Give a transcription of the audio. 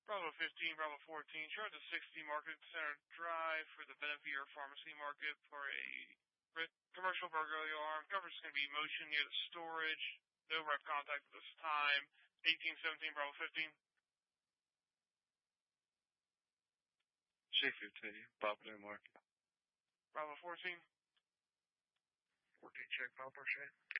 Bravo 15, Bravo 14, charge the 60 Market Center Drive for the Benevier Pharmacy Market for a commercial burglary alarm. Coverage is going to be motion near the storage. No rep contact at this time. 1817, Bravo 15. C-15, Popular Market. Bravo 14. 14, check Papa Shane.